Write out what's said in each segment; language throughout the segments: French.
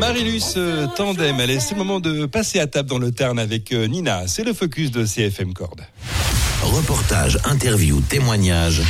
Marilus Tandem, allez, c'est le moment de passer à table dans le Tarn avec Nina. C'est le focus de CFM Corde. Reportage, interview, témoignage,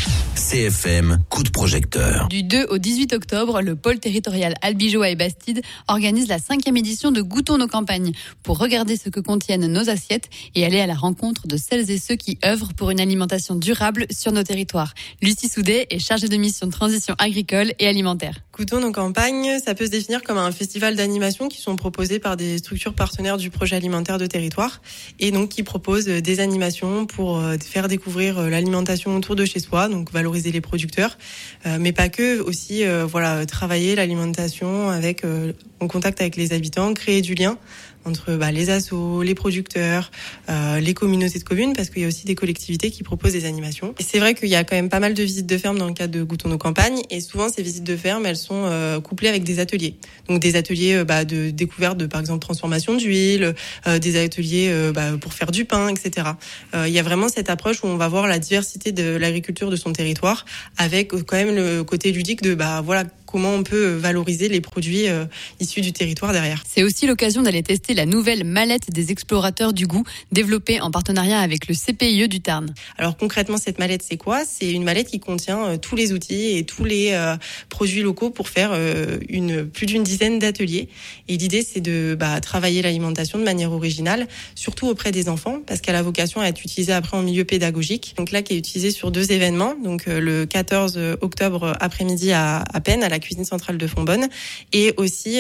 CFM, coup de projecteur. Du 2 au 18 octobre, le pôle territorial Albigeois et Bastide organise la 5e édition de Goûtons nos campagnes pour regarder ce que contiennent nos assiettes et aller à la rencontre de celles et ceux qui œuvrent pour une alimentation durable sur nos territoires. Lucie Soudet est chargée de mission de transition agricole et alimentaire. Goûtons nos campagnes, ça peut se définir comme un festival d'animation qui sont proposés par des structures partenaires du projet alimentaire de territoire et donc qui proposent des animations pour faire découvrir l'alimentation autour de chez soi, donc valoriser les producteurs, mais pas que, aussi travailler l'alimentation avec en contact avec les habitants, créer du lien entre les assos, les producteurs, les communautés de communes, parce qu'il y a aussi des collectivités qui proposent des animations. Et c'est vrai qu'il y a quand même pas mal de visites de ferme dans le cadre de Goûtons nos campagnes, et souvent ces visites de ferme, elles sont couplées avec des ateliers. Donc des ateliers de découverte de, par exemple, transformation d'huile, des ateliers pour faire du pain, etc. Il y a vraiment cette approche où on va voir la diversité de l'agriculture de son territoire, avec quand même le côté ludique de comment on peut valoriser les produits issus du territoire derrière. C'est aussi l'occasion d'aller tester la nouvelle mallette des explorateurs du goût, développée en partenariat avec le CPIE du Tarn. Alors concrètement, cette mallette, c'est quoi ? C'est une mallette qui contient tous les outils et tous les produits locaux pour faire plus d'une dizaine d'ateliers. Et l'idée, c'est de travailler l'alimentation de manière originale, surtout auprès des enfants, parce qu'elle a vocation à être utilisée après en milieu pédagogique. Donc là, qui est utilisée sur 2 événements, donc le 14 octobre après-midi à peine, à la cuisine centrale de Fonbonne, et aussi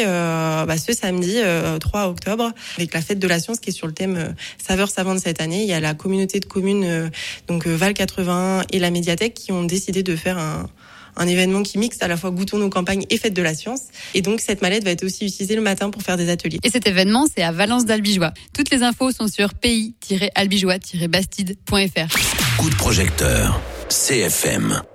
ce samedi 3 octobre avec la fête de la science qui est sur le thème saveurs savantes cette année. Il y a la communauté de communes Val 81 et la médiathèque qui ont décidé de faire un événement qui mixe à la fois Goûtons nos campagnes et fête de la science. Et donc cette mallette va être aussi utilisée le matin pour faire des ateliers. Et cet événement, c'est à Valence d'Albigeois. Toutes les infos sont sur pays-albigeois-bastide.fr. Coup de projecteur, CFM.